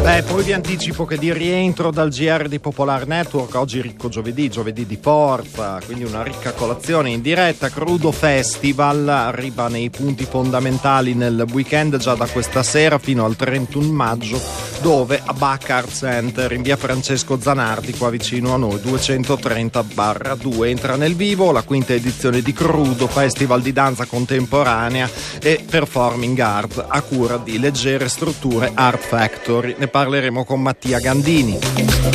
Poi vi anticipo che di rientro dal GR di Popolar Network, oggi ricco giovedì di forza, quindi una ricca colazione in diretta. Crudo Festival arriva nei punti fondamentali nel weekend già da questa sera fino al 31 maggio, dove a Baccar Center in via Francesco Zanardi, qua vicino a noi, 230/2. Entra nel vivo la quinta edizione di Crudo Festival di danza contemporanea e performing art a cura di Leggere Strutture Art Factory. Ne parleremo con Mattia Gandini.